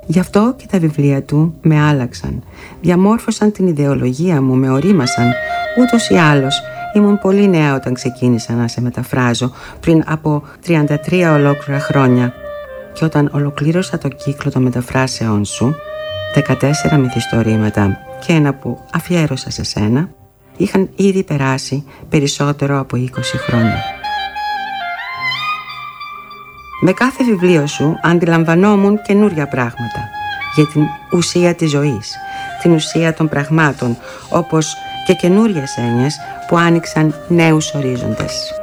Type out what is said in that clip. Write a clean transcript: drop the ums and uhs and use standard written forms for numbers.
Γι' αυτό και τα βιβλία του με άλλαξαν. Διαμόρφωσαν την ιδεολογία μου, με ορίμασαν. Ούτως ή άλλως, ήμουν πολύ νέα όταν ξεκίνησα να σε μεταφράζω, πριν από 33 ολόκληρα χρόνια. Και όταν ολοκλήρωσα το κύκλο των μεταφράσεών σου, 14 μυθιστορήματα και ένα που αφιέρωσα σε σένα, είχαν ήδη περάσει περισσότερο από 20 χρόνια. Με κάθε βιβλίο σου αντιλαμβανόμουν καινούρια πράγματα για την ουσία της ζωής, την ουσία των πραγμάτων, όπως και καινούριες έννοιες που άνοιξαν νέους ορίζοντες.